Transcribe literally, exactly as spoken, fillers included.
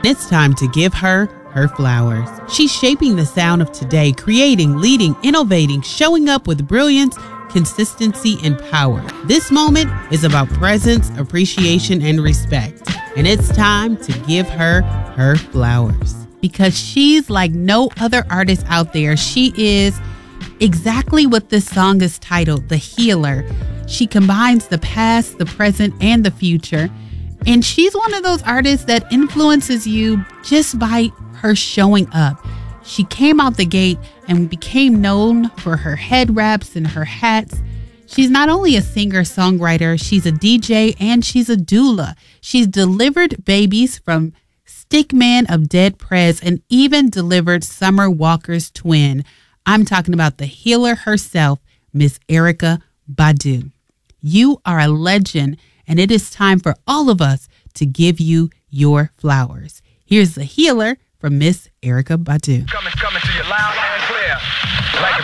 It's time to give her her flowers. She's shaping the sound of today, creating, leading, innovating, showing up with brilliance, consistency, and power. This moment is about presence, appreciation, and respect. And it's time to give her her flowers. Because she's like no other artist out there. She is exactly what this song is titled, The Healer. She combines the past, the present, and the future. And she's one of those artists that influences you just by her showing up. She came out the gate and became known for her head wraps and her hats. She's not only a singer-songwriter, she's a D J, and she's a doula. She's delivered babies from Stickman of Dead Prez and even delivered Summer Walker's twin. I'm talking about the healer herself, Miss Erykah Badu. You are a legend, and it is time for all of us to give you your flowers. Here's The Healer from Miss Erykah Badu. Coming, coming to you loud and clear, like a